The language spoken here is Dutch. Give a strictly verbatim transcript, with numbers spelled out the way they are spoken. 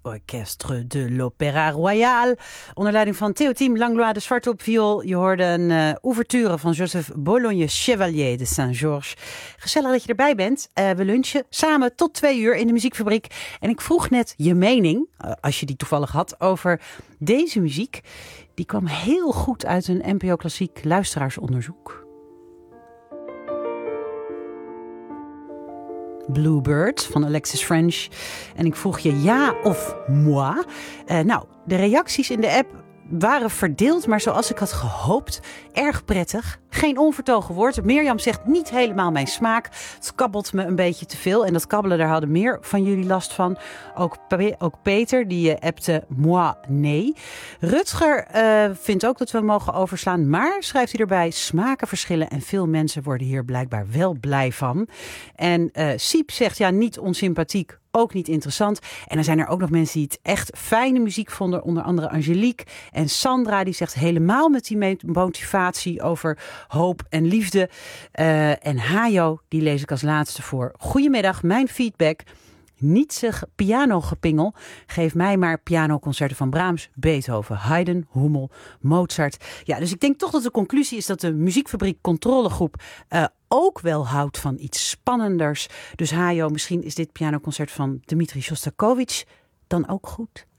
Orchestre de l'Opéra Royal. Onder leiding van Théotime Langlois de Zwart op viool. Je hoorde een uh, ouverture van Joseph Bologne Chevalier de Saint-Georges. Gezellig dat je erbij bent. Uh, we lunchen samen tot twee uur in de muziekfabriek. En ik vroeg net je mening, uh, als je die toevallig had, over deze muziek. Die kwam heel goed uit een N P O Klassiek luisteraarsonderzoek. Bluebird van Alexis French. En ik vroeg je ja of moi. Uh, nou, de reacties in de app waren verdeeld, maar zoals ik had gehoopt, erg prettig. Geen onvertogen woord. Mirjam zegt niet helemaal mijn smaak. Het kabbelt me een beetje te veel. En dat kabbelen, daar hadden meer van jullie last van. Ook, ook Peter, die uh, appte moi nee. Rutger uh, vindt ook dat we mogen overslaan. Maar, schrijft hij erbij, smaken verschillen. En veel mensen worden hier blijkbaar wel blij van. En uh, Siep zegt ja, niet onsympathiek. Ook niet interessant. En dan zijn er ook nog mensen die het echt fijne muziek vonden. Onder andere Angelique en Sandra. Die zegt helemaal met die motivatie over hoop en liefde. Uh, en Hajo, die lees ik als laatste voor. Goedemiddag, mijn feedback. Nietsig pianogepingel. Geef mij maar pianoconcerten van Brahms, Beethoven, Haydn, Hummel, Mozart. Ja, dus ik denk toch dat de conclusie is dat de muziekfabriek controlegroep uh, ook wel houdt van iets spannenders. Dus Hajo, misschien is dit pianoconcert van Dmitri Shostakovich dan ook goed.